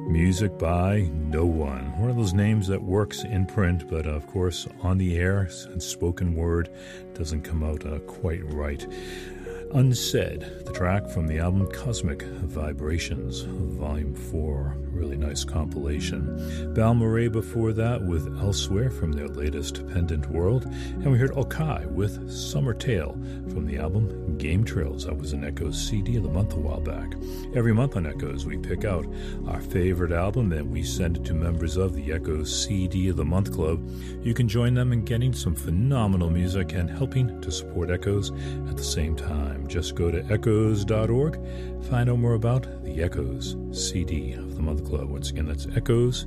Music by No One. One of those names that works in print, but of course on the air and spoken word doesn't come out quite right. Unsaid, the track from the album Cosmic Vibrations, Volume 4. Really nice compilation. Bal Murray before that with Elsewhere from their latest Pendant World. And we heard Okai with Summer Tale from the album Game Trails. That was an Echoes CD of the month a while back. Every month on Echoes, we pick out our favorite album and we send it to members of the Echoes CD of the Month Club. You can join them in getting some phenomenal music and helping to support Echoes at the same time. Just go to echoes.org, find out more about the Echoes CD of the Month Club. Once again, that's Echoes,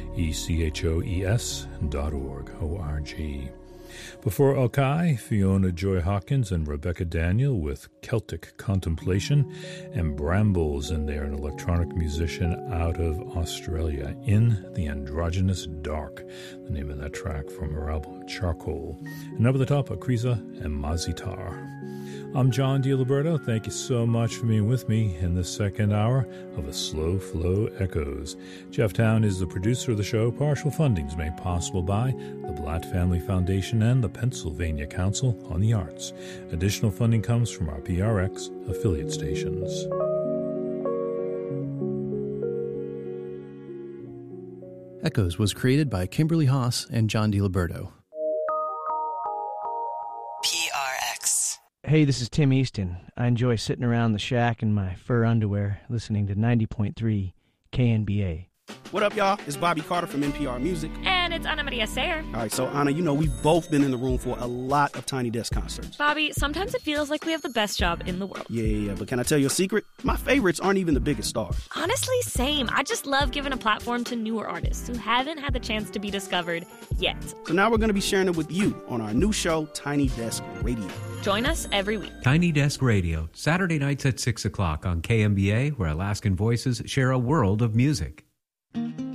ECHOES.org, O-R-G. Before Okai, Fiona Joy Hawkins and Rebecca Daniel with Celtic Contemplation, and Brambles in there, an electronic musician out of Australia, In the Androgynous Dark, the name of that track from her album Charcoal. And up at the top, Akriza and Mazitar. I'm John DiLiberto. Thank you so much for being with me in the second hour of A Slow Flow Echoes. Jeff Town is the producer of the show. Partial funding is made possible by the Blatt Family Foundation and the Pennsylvania Council on the Arts. Additional funding comes from our PRX affiliate stations. Echoes was created by Kimberly Haas and John DiLiberto. Hey, this is Tim Easton. I enjoy sitting around the shack in my fur underwear listening to 90.3 KNBA. What up, y'all? It's Bobby Carter from NPR Music. And it's Anna Maria Sayer. All right, so Anna, you know we've both been in the room for a lot of Tiny Desk concerts. Bobby, sometimes it feels like we have the best job in the world. Yeah, but can I tell you a secret? My favorites aren't even the biggest stars. Honestly, same. I just love giving a platform to newer artists who haven't had the chance to be discovered yet. So now we're going to be sharing it with you on our new show, Tiny Desk Radio. Join us every week. Tiny Desk Radio, Saturday nights at 6 o'clock on KMBA, where Alaskan voices share a world of music.